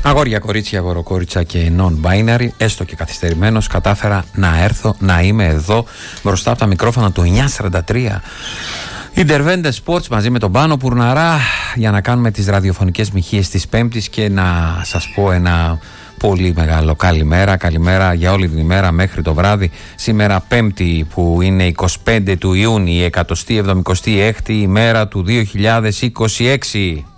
Αγόρια, κορίτσια, αγοροκόριτσα και non-binary, έστω και καθυστερημένος, κατάφερα να έρθω, να είμαι εδώ μπροστά από τα μικρόφωνα του 943 Intervente Sports μαζί με τον Πάνο Πουρναρά για να κάνουμε τις ραδιοφωνικές μοιχείες της Πέμπτης και να σας πω ένα πολύ μεγάλο καλημέρα. Καλημέρα για όλη την ημέρα μέχρι το βράδυ. Σήμερα Πέμπτη που είναι 25 του Ιούνιου, η 176η ημέρα του 2026.